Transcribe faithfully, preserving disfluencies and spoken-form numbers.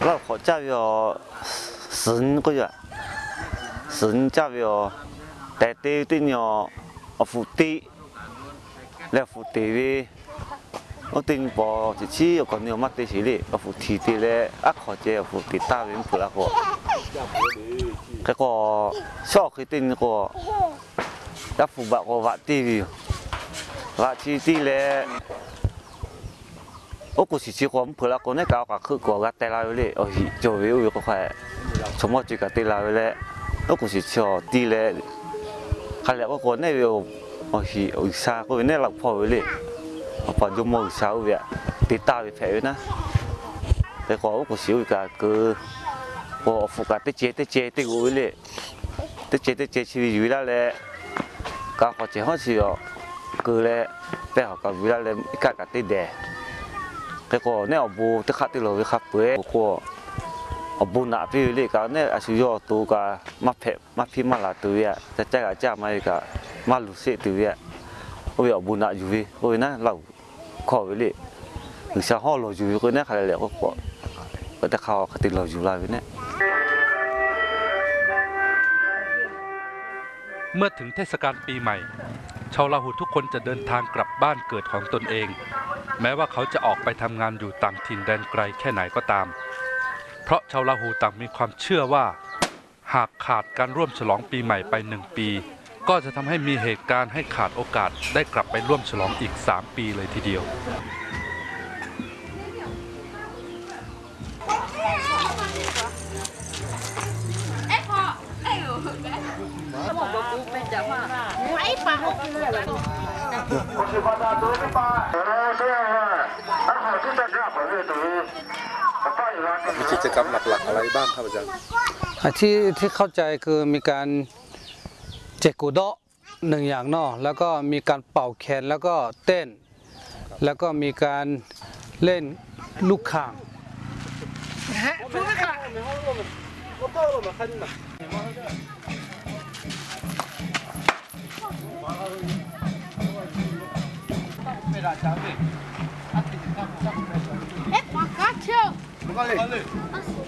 那好教育哦，神个呀，神教育哦，带队队鸟，哦福地，แล้ว福地喂，我顶包一次我讲鸟乜地是哩，我福地地咧，啊ขอเจ福地大边不啦个，cái個小佢頂個，一副白個白地，白地地咧。我古時只個唔配啦，個呢搞個佢個個帶來咧，哦，做嘢有個塊，從我自己帶來咧，我古時做啲咧，係咧我個呢要，哦係有沙個呢落破咧，我放咗冇沙嘅，啲大嘅皮呢，但個我古時個個個副個啲借啲借啲個咧，啲借啲借起魚啦咧，搞個借開始哦，個咧，但係個魚啦咧，一間個啲嘅。cái cổ này ở bu tức khát từ lâu với khát bưởi cổ ở bu nạp với lấy cái này ở sử dụng tu cái mắc phép mắc phim mà là từ vậy,จะใจกับจ้าไม่cáiมาลุเสtừ vậy, bây giờ bu nạpอยู่với, bây giờเราขอvới lấy,หรือชาวห้องเราอยู่cái nàyใครเลยก็ขอก็จะเข้าติดเราอยู่แล้วเนี่ยเมื่อถึงเทศกาลปีใหม่ชาวลาหูทุกคนจะเดินทางกลับบ้านเกิดของตนเองแม้ว่าเขาจะออกไปทำงานอยู่ต่างถิ่นแดนไกลแค่ไหนก็ตามเพราะชาวลาหูต่างมีความเชื่อว่าหากขาดการร่วมฉลองปีใหม่ไปหนึ่งปีก็จะทำให้มีเหตุการณ์ให้ขาดโอกาสได้กลับไปร่วมฉลองอีกสามปีเลยทีเดียวมีกิจกรรมหลักๆอะไรบ้างครับอาจารย์ที่ที่เข้าใจคือมีการเจกุโดะหนึ่งอย่างเนาะแล้วก็มีการเป่าแคนแล้วก็เต้นแล้วก็มีการเล่นลูกข่าง哎，我刚去。